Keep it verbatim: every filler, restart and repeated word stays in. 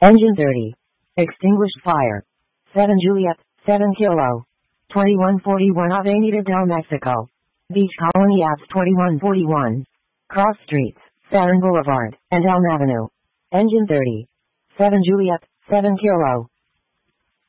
Engine thirty. Extinguished fire. seven Juliet, seven Kilo. twenty-one forty-one Avenida del Mexico. Beach Colony Ave twenty-one forty-one. Cross Streets, Sarin Boulevard, and Elm Avenue. Engine thirty. seven Juliet, seven Kilo.